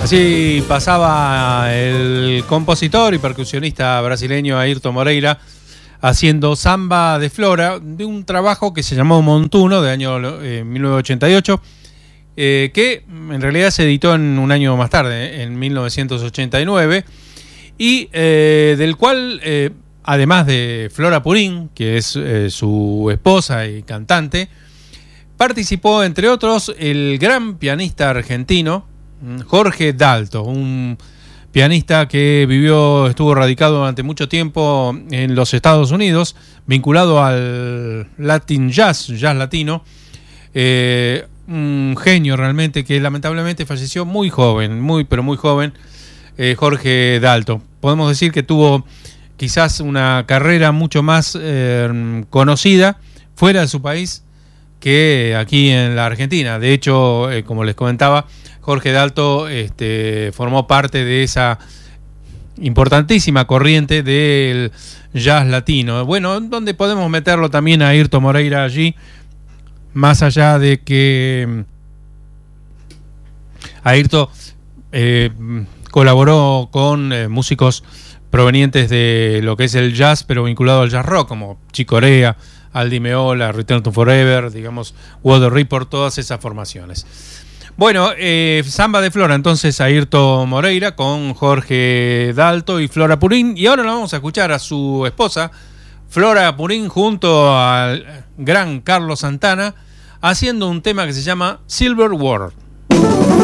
Así pasaba el compositor y percusionista brasileño Airton Moreira haciendo Samba de Flora, de un trabajo que se llamó Montuno, de año 1988, que en realidad se editó en un año más tarde, en 1989, y del cual, además de Flora Purim, que es su esposa y cantante, participó, entre otros, el gran pianista argentino Jorge Dalto, un pianista que estuvo radicado durante mucho tiempo en los Estados Unidos, vinculado al Latin Jazz latino, un genio realmente que lamentablemente falleció muy joven, muy joven, Jorge Dalto. Podemos decir que tuvo quizás una carrera mucho más conocida fuera de su país que aquí en la Argentina. De hecho, como les comentaba, Jorge Dalto formó parte de esa importantísima corriente del jazz latino. Bueno, donde podemos meterlo también a Airton Moreira allí, más allá de que Airton colaboró con músicos provenientes de lo que es el jazz, pero vinculado al jazz rock, como Chick Corea, Aldi Meola, Return to Forever, digamos, Weather Report, todas esas formaciones. Bueno, Samba de Flora, entonces Airton Moreira con Jorge Dalto y Flora Purim. Y ahora la vamos a escuchar a su esposa, Flora Purim, junto al gran Carlos Santana, haciendo un tema que se llama Silver World.